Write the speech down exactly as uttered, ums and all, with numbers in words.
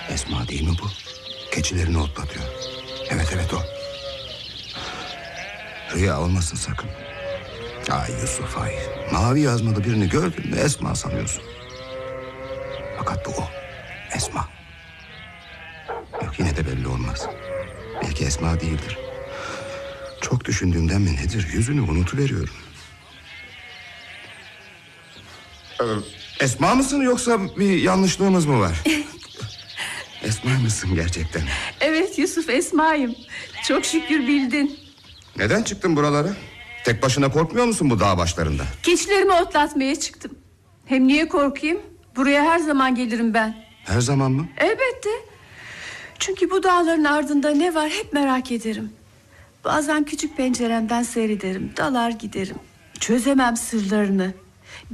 Esma değil mi bu? Keçilerini otlatıyor. Evet evet o. Rüya olmasın sakın. Ay Yusuf ay. Mavi yazmalı birini gördün mü Esma sanıyorsun. Fakat bu o. Esma. Yok yine de belli olmaz. Belki Esma değildir. Çok düşündüğümden mi nedir yüzünü unutuveriyorum. Ee, Esma mısın yoksa bir yanlışlığımız mı var? Esma mısın gerçekten? Evet Yusuf, Esma'yım. Çok şükür bildin. Neden çıktın buralara? Tek başına korkmuyor musun bu dağ başlarında? Keçilerimi otlatmaya çıktım. Hem niye korkayım? Buraya her zaman gelirim ben. Her zaman mı? Elbette. Çünkü bu dağların ardında ne var hep merak ederim. Bazen küçük penceremden seyrederim, dalar giderim. Çözemem sırlarını.